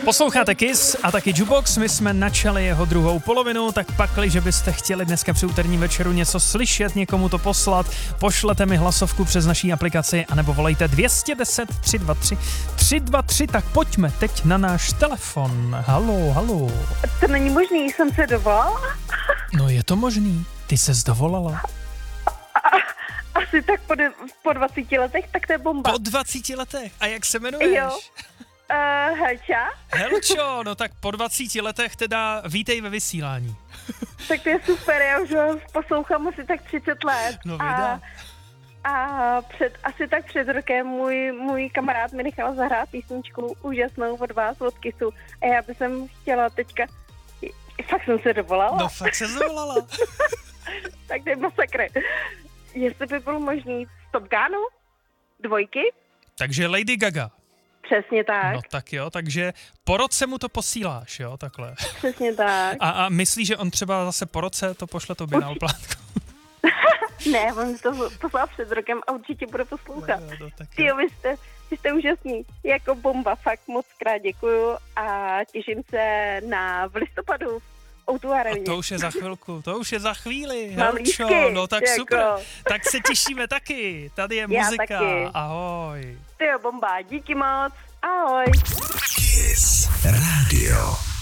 Posloucháte Kiss a taky Jukebox, my jsme načali jeho druhou polovinu, tak pakli, že byste chtěli dneska při úterním večeru něco slyšet, někomu to poslat, pošlete mi hlasovku přes naší aplikaci, anebo volejte 210 323 323, tak pojďme teď na náš telefon. Halo. To není možný, jsem se dovolala? No je to možný, ty ses dovolala. Asi tak po 20 letech, tak to je bomba. Po 20 letech, a jak se jmenuješ? Jo. Helča? Helčo, no tak po 20 letech teda vítej ve vysílání. Tak to je super, já už ho poslouchám asi tak 30 let. No věda. A před rokem můj kamarád mi nechal zahrát písničku úžasnou od vás, od Kissu. A já bych chtěla teďka, fakt jsem se dovolala. No fakt se dovolala. Tak to je masakr. Jestli by bylo možný z Top Gunu? 2? Takže Lady Gaga. Přesně tak. No tak jo, takže po roce mu to posíláš, jo, takhle. Přesně tak. A myslíš, že on třeba zase po roce to pošle tobě na oplátku? Ne, on to poslal před rokem a určitě bude poslouchat. No, Tyjo, vy jste úžasný. Jako bomba, fakt moc krát děkuju a těším se v listopadu v O2 Areně. A to už je za chvilku, to už je za chvíli. Mám Helčo, lístky, no tak jako. super. Tak se těšíme taky. Tady je Já muzika. taky. Ahoj. Tyjo, bomba, díky moc. Ahoj. Kiss Radio.